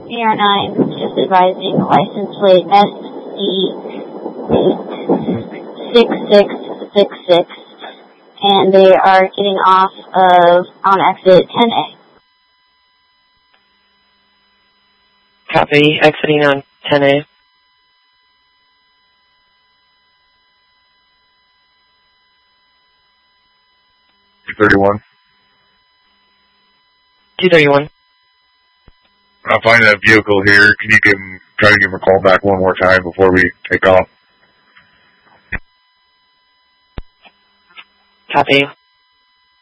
ER9, just advising license plate SE6666, and they are getting off on exit 10A. Copy, exiting on 10A. $231. 231. I'll find that vehicle here. Can you try to give him a call back one more time before we take off? Copy.